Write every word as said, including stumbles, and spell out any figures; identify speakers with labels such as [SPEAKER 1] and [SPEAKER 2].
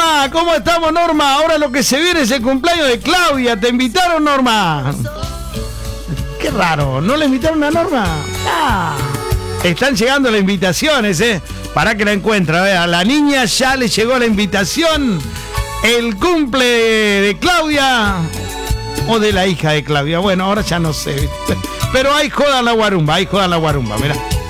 [SPEAKER 1] Norma, ¿cómo estamos, Norma? Ahora lo que se viene es el cumpleaños de Claudia. ¿Te invitaron, Norma? Qué raro, ¿no le invitaron a Norma? Ah, están llegando las invitaciones, ¿eh? Para que la encuentre. A la niña ya le llegó la invitación. El cumple de Claudia o de la hija de Claudia. Bueno, ahora ya no sé. Pero hay joda en la guarumba, hay joda en la guarumba, mirá.